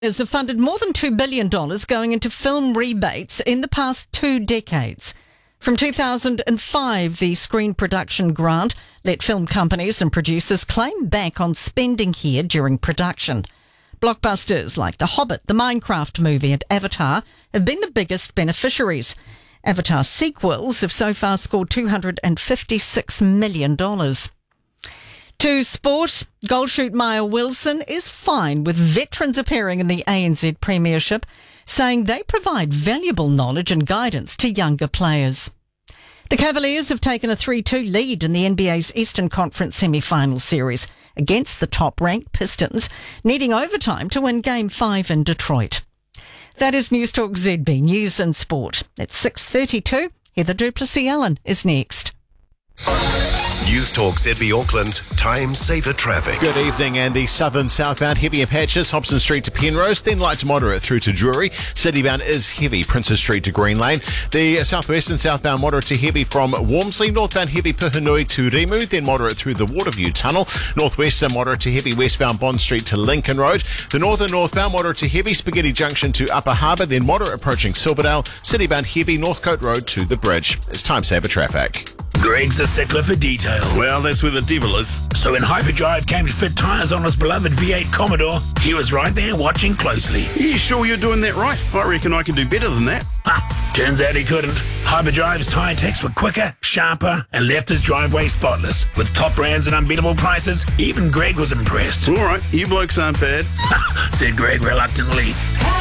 Have funded more than $2 billion going into film rebates in the past 2 decades. From 2005, the Screen Production Grant let film companies and producers claim back on spending here during production. Blockbusters like The Hobbit, the Minecraft movie and Avatar have been the biggest beneficiaries. Avatar sequels have so far scored $256 million. To sport, goal shoot Maya Wilson is fine with veterans appearing in the ANZ Premiership, saying they provide valuable knowledge and guidance to younger players. The Cavaliers have taken a 3-2 lead in the NBA's Eastern Conference semi-final series against the top-ranked Pistons, needing overtime to win Game 5 in Detroit. That is News Talk ZB News and Sport. At 6:32, Heather Duplessis-Allen is next. News Talk ZB Auckland, time saver traffic. Good evening, and the southern southbound heavy in patches, Hobson Street to Penrose, then light to moderate through to Drury. Citybound is heavy, Princess Street to Green Lane. The southwestern southbound moderate to heavy from Wormsley, northbound heavy Puhinui to Rimu, then moderate through the Waterview Tunnel. Northwestern moderate to heavy westbound Bond Street to Lincoln Road. The northern northbound moderate to heavy Spaghetti Junction to Upper Harbour, then moderate approaching Silverdale. Citybound heavy Northcote Road to the bridge. It's time saver traffic. Greg's a stickler for detail. Well, that's where the devil is. So when Hyperdrive came to fit tyres on his beloved V8 Commodore, he was right there watching closely. You sure you're doing that right? I reckon I can do better than that. Turns out he couldn't. Hyperdrive's tyre techs were quicker, sharper, and left his driveway spotless. With top brands and unbeatable prices, even Greg was impressed. All right, you blokes aren't bad. Said Greg reluctantly.